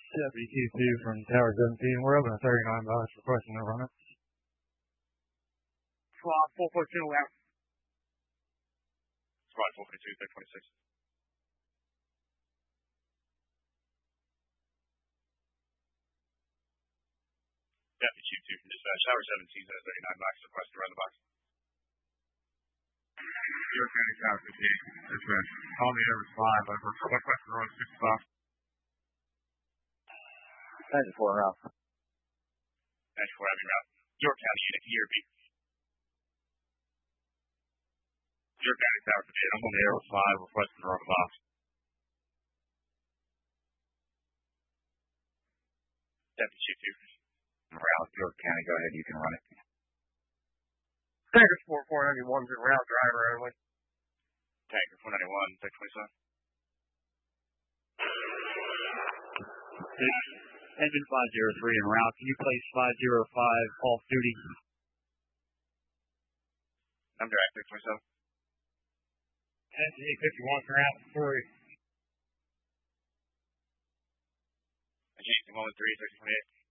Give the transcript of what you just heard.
Deputy Q2 from Tower 17. We're open at 39 miles requesting no run it. Squad 442 out. Squad 442, 326. Deputy Q2 from dispatch, Tower 17 at 39 max, request around the box. York County Tower 58, dispatch. Call me over 5, over. Request to run 6 box. 94 route. 94 Avenue route. York County unit, ERB. York County Tower 58, I'm on the air with 5, request to run the box. Deputy Q2. Route, York County, go ahead, you can run it. Tanker 4491's en route, driver only. Tanker 491, 627. Engine 503 en route. Can you place 505 off duty? I'm direct, 627. Engine 51's en route, 3. Engine 113, 628.